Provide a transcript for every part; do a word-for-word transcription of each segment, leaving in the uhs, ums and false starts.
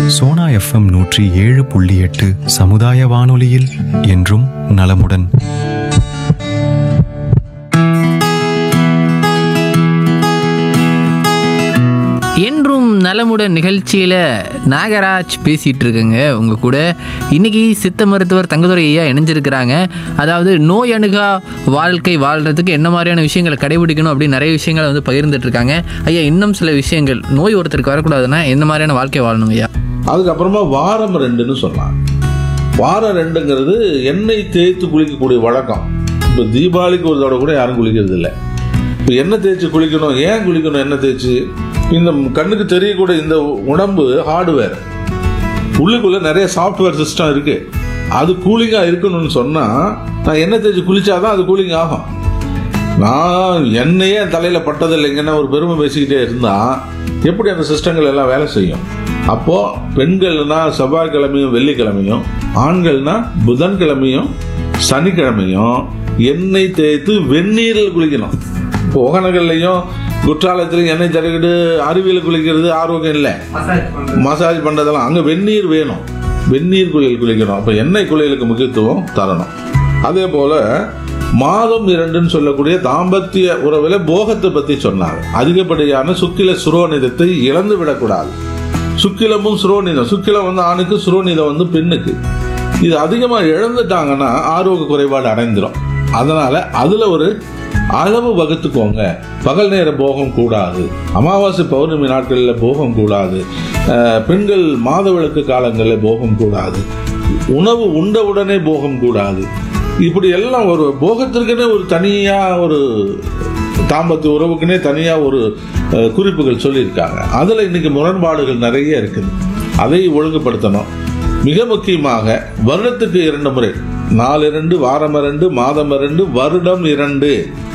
Sona FM நூற்றி ஏழு புள்ளி எட்டு சமுதாய வானொலியில் என்றும் நலமுடன். என்றும் நலமுடன் நிகழ்ச்சியில் நாகராஜ் பேசிகிட்டு இருக்குங்க உங்கள் கூட. இன்றைக்கி சித்த மருத்துவர் தங்கதுரை ஐயா இணைஞ்சிருக்கிறாங்க. அதாவது நோய் அணுகா வாழ்க்கை வாழ்கிறதுக்கு என்ன மாதிரியான விஷயங்களை கடைபிடிக்கணும் அப்படின்னு நிறைய விஷயங்களை வந்து பகிர்ந்துட்டு இருக்காங்க. ஐயா, இன்னும் சில விஷயங்கள், நோய் ஒருத்தருக்கு வரக்கூடாதுன்னா என்ன மாதிரியான வாழ்க்கை வாழணும் ஐயா? அதுக்கப்புறமா வாரம் ரெண்டுன்னு சொல்லலாம். வாரம் ரெண்டுங்கிறது எண்ணெய் தேய்த்து குளிக்கக்கூடிய வழக்கம். இப்போ தீபாவளிக்கு ஒரு தடவை கூட யாரும் குளிக்கிறது இல்லை. இப்போ எண்ணெய் தேய்ச்சி குளிக்கணும். ஏன் குளிக்கணும் எண்ணெய் தேய்ச்சி? இந்த கண்ணுக்கு தெரியக்கூடிய இந்த உடம்பு ஹார்ட்வேர், உள்ளுக்குள்ள நிறைய சாஃப்ட்வேர் சிஸ்டம் இருக்கு. அது கூலிங்கா இருக்கணும்னு சொன்னா நான் எண்ணெய் தேய்ச்சி குளிச்சாதான் அது கூலிங் ஆகும். நான் எண்ணெயே தலையில பட்டது இல்லைங்கன்னா ஒரு பெருமை பேசிக்கிட்டே இருந்தா எப்படி அந்த சிஸ்டங்கள் எல்லாம் வேலை செய்யும்? அப்போ பெண்கள்னா செவ்வாய்க்கிழமையும் வெள்ளிக்கிழமையும், ஆண்கள்னா புதன்கிழமையும் சனிக்கிழமையும் எண்ணெய் தேய்த்து வெந்நீரில் குளிக்கணும். இப்போ ஒகனகள்லையும் குற்றாலத்திலையும் எண்ணெய் தடவிட்டு அருவியில் குளிக்கிறது ஆரோக்கியம் இல்லை. மசாஜ் பண்றதெல்லாம் அங்க வெந்நீர் வேணும். வெந்நீர் குளியல் குளிக்கணும். அப்ப எண்ணெய் குளியலுக்கு முக்கியத்துவம் தரணும். அதே போல மாதம் இரண்டுன்னு சொல்லக்கூடிய தாம்பத்திய உறவுல போகத்தை பத்தி சொன்னாங்க. அதிகப்படியான சுக்கில சுரோனிதத்தை இழந்து விடக்கூடாது. சுக்கிலமும் சுரோனிதம், சுக்கிலம் வந்து ஆணுக்கு, சுரோனிதம் வந்து பெண்ணுக்கு. இது அதிகமா இழந்துட்டாங்கன்னா ஆரோக்கிய குறைபாடு அடைந்துடும். அதனால அதுல ஒரு அளவு வகுத்துக்கோங்க. பகல் நேர போகம் கூடாது, அமாவாசை பௌர்ணமி நாட்களில் போகம் கூடாது, பெண்கள் மாதவிளக்கு காலங்களில் போகம் கூடாது, உணவு உண்டவுடனே போகம் கூடாது. இப்படி எல்லாம் ஒரு போகத்திற்குனே ஒரு தனியா ஒரு தாம்பத்திய உறவுக்குனே தனியா ஒரு குறிப்புகள் சொல்லியிருக்காங்க. அதுல இன்னைக்கு முரண்பாடுகள் நிறைய இருக்குது. அதை ஒழுங்குபடுத்தணும். மிக முக்கியமாக வருடத்துக்கு இரண்டு முறை, நாள் இரண்டு, வாரம் இரண்டு, மாதம் இரண்டு, வருடம் இரண்டு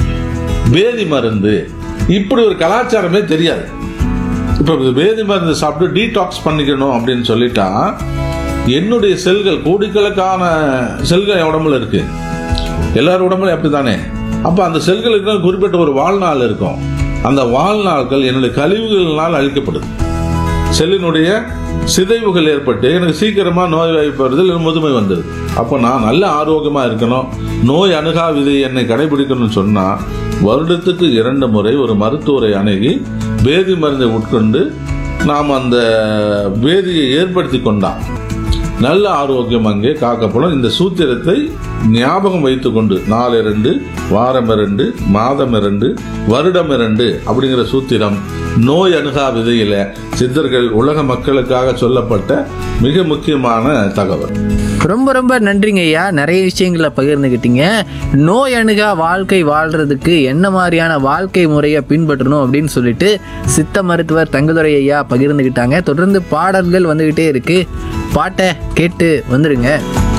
வேதி மருந்து. இப்படி ஒரு கலாச்சாரமே தெரியாது. இப்ப வேதி மருந்து சாப்பிட்டு டீடாக்ஸ் பண்ணிக்கணும் அப்படின்னு சொல்லிட்டா, என்னுடைய செல்கள், கோடிக்கணக்கான செல்கள் என் உடம்புல இருக்கு, எல்லாரும் உடம்புல அப்படித்தானே. அப்ப அந்த செல்களுக்கு குறிப்பிட்ட ஒரு வாழ்நாள் இருக்கும். அந்த வாழ்நாட்கள் என்னுடைய கழிவுகளினால் அழிக்கப்படுது. செல்லினுடைய சிதைவுகள் ஏற்பட்டு எனக்கு சீக்கிரமா நோய் வாய்ப்பு, முதுமை வந்துடுது. அப்போ நான் நல்ல ஆரோக்கியமா இருக்கணும், நோய் அணுகா விதை என்னை கடைபிடிக்கணும்னு சொன்னா வருடத்துக்கு இரண்டு முறை ஒரு மருத்துவரை அணுகி வேதி மருந்தை உட்கொண்டு நாம் அந்த வேதியை ஏற்படுத்தி கொண்டா நல்ல ஆரோக்கியம் அங்கே காக்கப்படும். இந்த சூத்திரத்தை ஞாபகம் வைத்துக் கொண்டு நாள் இரண்டு, வாரம் இரண்டு, மாதம் இரண்டு, வருடம் இரண்டு அப்படிங்கிற சூத்திரம் நோய் அணுகா விதையில சித்தர்கள் உலக மக்களுக்காக சொல்லப்பட்ட மிக முக்கியமான தகவல். ரொம்ப ரொம்ப நன்றிங்க ஐயா. நிறைய விஷயங்களை பகிர்ந்துக்கிட்டீங்க. நோய் அணுகா வாழ்க்கை வாழ்றதுக்கு என்ன மாதிரியான வாழ்க்கை முறையை பின்பற்றணும் அப்படின்னு சொல்லிட்டு சித்த மருத்துவர் தங்கதுரை ஐயா பகிர்ந்துக்கிட்டாங்க. தொடர்ந்து பாடல்கள் வந்துகிட்டே இருக்கு, பாட்டை கேட்டு வந்துடுங்க.